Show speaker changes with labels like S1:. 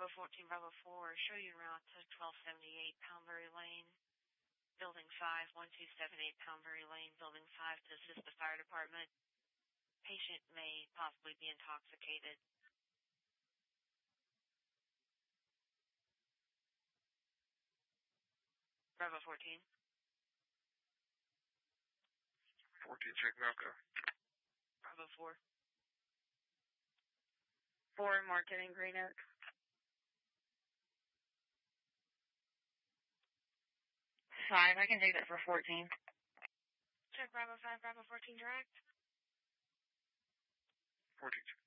S1: Bravo 14, Bravo 4, show you route to 1278 Poundbury Lane, Building 5, 1278 Poundbury Lane, Building 5 to assist the fire department. Patient may possibly be intoxicated. Bravo 14.
S2: 14, check Malco.
S1: Bravo 4.
S3: 4, Market in Green Oak. 5, I can take that for 14.
S1: Check Bravo 5, Bravo 14 direct.
S2: 14, check.